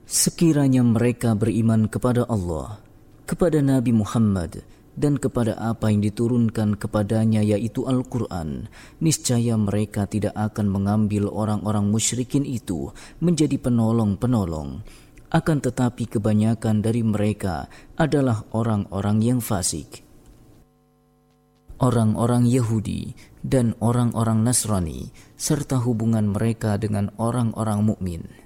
Sekiranya mereka beriman kepada Allah, kepada Nabi Muhammad, dan kepada apa yang diturunkan kepadanya yaitu Al-Quran, niscaya mereka tidak akan mengambil orang-orang musyrikin itu menjadi penolong-penolong. Akan tetapi kebanyakan dari mereka adalah orang-orang yang fasik. Orang-orang Yahudi dan orang-orang Nasrani serta hubungan mereka dengan orang-orang mukmin.